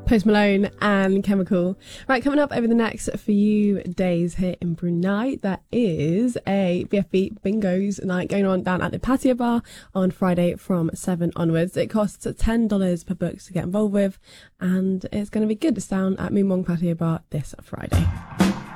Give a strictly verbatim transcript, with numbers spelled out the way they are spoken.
Post Malone and Chemical. Right, coming up over the next few days here in Brunei, there is a B F B Bingos night going on down at the Patio Bar on Friday from seven onwards. It costs ten dollars per book to get involved with, and it's going to be good. It's down at Moon Wong Patio Bar this Friday.